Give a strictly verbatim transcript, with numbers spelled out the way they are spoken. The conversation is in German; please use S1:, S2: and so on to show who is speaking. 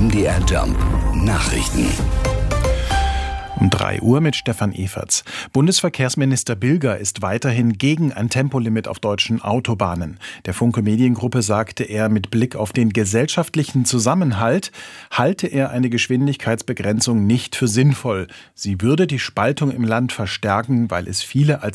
S1: M D R Jump Nachrichten.
S2: Um drei Uhr mit Stefan Everts. Bundesverkehrsminister Bilger ist weiterhin gegen ein Tempolimit auf deutschen Autobahnen. Der Funke Mediengruppe sagte er, mit Blick auf den gesellschaftlichen Zusammenhalt halte er eine Geschwindigkeitsbegrenzung nicht für sinnvoll. Sie würde die Spaltung im Land verstärken, weil es viele als